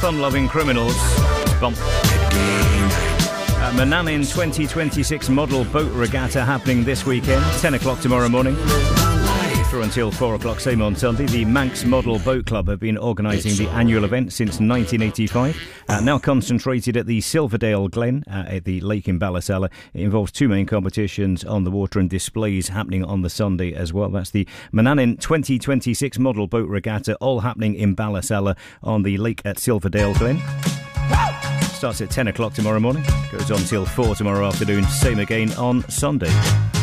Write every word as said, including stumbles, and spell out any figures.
fun-loving criminals. Bump. Uh, Manannan twenty twenty-six model boat regatta happening this weekend, ten o'clock tomorrow morning. Through until four o'clock, same on Sunday. The Manx Model Boat Club have been organising the annual event since nineteen eighty-five. Uh, now concentrated at the Silverdale Glen uh, at the lake in Ballasalla. It involves two main competitions on the water and displays happening on the Sunday as well. That's the Manannan twenty twenty-six Model Boat Regatta, all happening in Ballasalla on the lake at Silverdale Glen. Starts at ten o'clock tomorrow morning, goes on till four tomorrow afternoon, same again on Sunday.